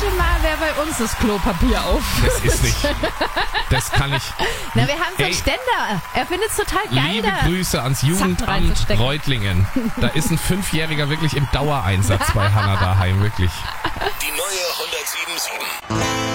mal, wer bei uns das Klopapier auffüllt. Das ist nicht. Das kann ich. Na, wir haben so einen Ständer. Er findet es total geil. Liebe da Grüße ans Sachen Jugendamt reinzustecken. Reutlingen. Da ist ein 5-Jähriger wirklich im Dauereinsatz bei Hannah daheim, wirklich. Die neue 107.7.